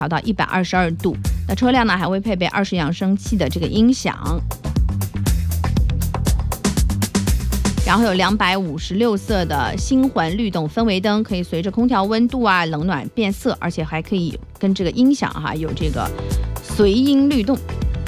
调到122度。那车辆呢还会配备20扬声器的这个音响，然后有256色的星环律动氛围灯，可以随着空调温度啊冷暖变色，而且还可以跟这个音响有这个随音律动。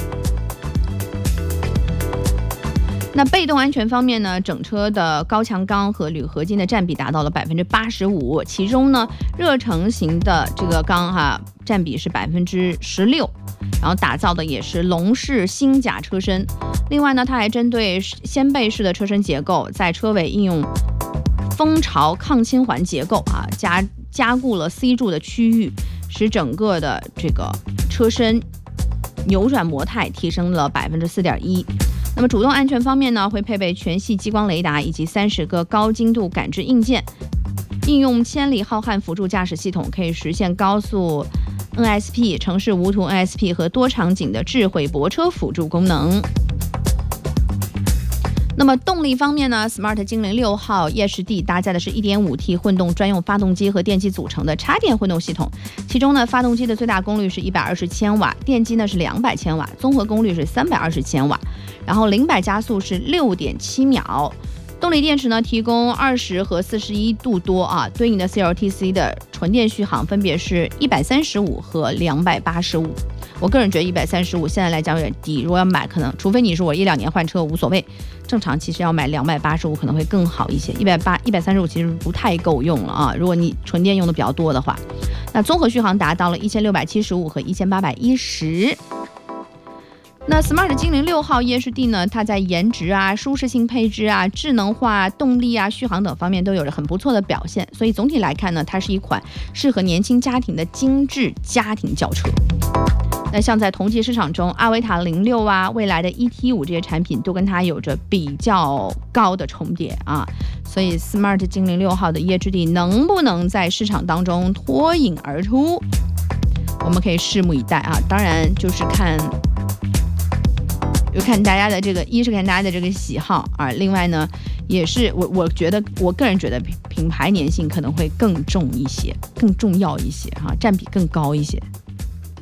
那被动安全方面呢，整车的高强钢和铝合金的占比达到了85%，其中呢热成型的这个钢占比是16%，然后打造的也是龙式新甲车身。另外呢，它还针对掀背式的车身结构，在车尾应用蜂巢抗侵环结构加固了 C 柱的区域，使整个的这个车身扭转模态提升了4.1%。那么主动安全方面呢，会配备全系激光雷达以及30个高精度感知硬件，应用千里浩瀚辅助驾驶系统，可以实现高速 NSP、城市无图 NSP 和多场景的智慧泊车辅助功能。那么动力方面呢 ，Smart 精灵6号 EHD 搭载的是 1.5T 混动专用发动机和电机组成的插电混动系统，其中呢，发动机的最大功率是120千瓦，电机呢是200千瓦，综合功率是320千瓦，然后0-100加速是6.7秒。动力电池呢提供20和41度多对应的 CLTC 的纯电续航分别是135和285。我个人觉得135现在来讲有点低，如果要买，可能除非你是我1-2年换车无所谓，正常其实要买285可能会更好一些。135其实不太够用了如果你纯电用的比较多的话。那综合续航达到了1675和1810。那 Smart 精灵6号 EHD 呢，它在颜值舒适性配置智能化、动力续航等方面都有着很不错的表现，所以总体来看呢，它是一款适合年轻家庭的精致家庭轿车。那像在同级市场中，阿维塔06未来的 ET5 这些产品都跟它有着比较高的重叠所以 Smart 精灵6号的 EHD 能不能在市场当中脱颖而出，我们可以拭目以待当然就是看大家的这个，一是看大家的这个喜好另外呢，也是我个人觉得品牌粘性可能会更重一些，更重要一些占比更高一些。